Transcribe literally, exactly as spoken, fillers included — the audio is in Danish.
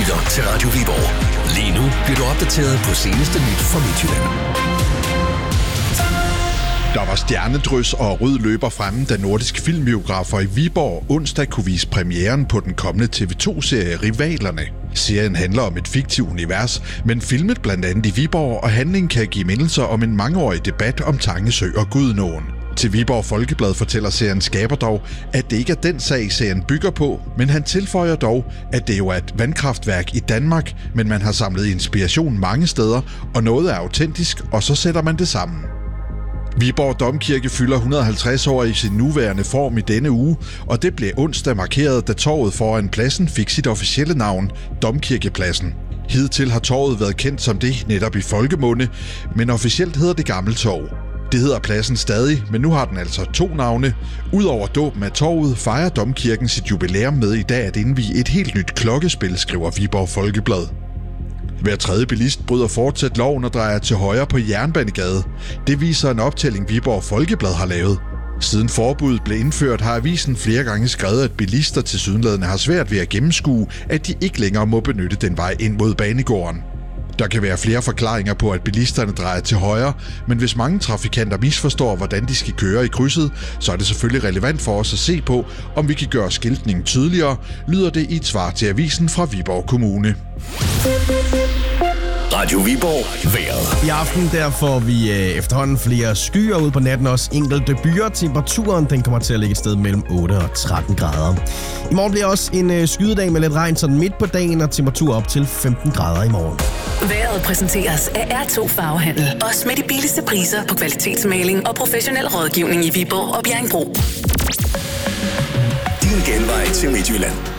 lytter til Radio Viborg. Lige nu bliver du opdateret på seneste nyt fra Midtjylland. Der var stjernedrys og rød løber fremme, da Nordisk Filmbiografer i Viborg onsdag kunne vise premieren på den kommende T V to-serie Rivalerne. Serien handler om et fiktivt univers, men filmet blandt andet i Viborg, og handlingen kan give mindelser om en mangeårig debat om Tangesø og Gudenåen. Til Viborg Folkeblad fortæller seriens skaber dog, at det ikke er den sag, serien bygger på, men han tilføjer dog, at det jo er et vandkraftværk i Danmark, men man har samlet inspiration mange steder, og noget er autentisk, og så sætter man det sammen. Viborg Domkirke fylder et hundrede og halvtreds år i sin nuværende form i denne uge, og det blev onsdag markeret, da torvet foran pladsen fik sit officielle navn, Domkirkepladsen. Hidtil har torvet været kendt som det netop i folkemunde, men officielt hedder det Gammel Torv. Det hedder pladsen stadig, men nu har den altså to navne. Udover dåben af torvet fejrer Domkirken sit jubilæum med i dag at indvie et helt nyt klokkespil, skriver Viborg Folkeblad. Hver tredje bilist bryder fortsat loven og drejer til højre på Jernbanegade. Det viser en optælling, Viborg Folkeblad har lavet. Siden forbuddet blev indført, har avisen flere gange skrevet, at bilister tilsyneladende har svært ved at gennemskue, at de ikke længere må benytte den vej ind mod banegården. Der kan være flere forklaringer på, at bilisterne drejer til højre, men hvis mange trafikanter misforstår, hvordan de skal køre i krydset, så er det selvfølgelig relevant for os at se på, om vi kan gøre skiltningen tydeligere, lyder det i et svar til avisen fra Viborg Kommune. Radio Viborg vejret. I aften der får vi øh, efterhånden flere skyer ud på natten, også enkelte byer. Temperaturen den kommer til at ligge et sted mellem otte og tretten grader. I morgen bliver også en øh, skydedag med lidt regn sådan midt på dagen, og temperatur op til femten grader i morgen. Vejret præsenteres af R to Farvehandel. Også med de billigste priser på kvalitetsmaling og professionel rådgivning i Viborg og Bjerringbro. Din genvej til Midtjylland.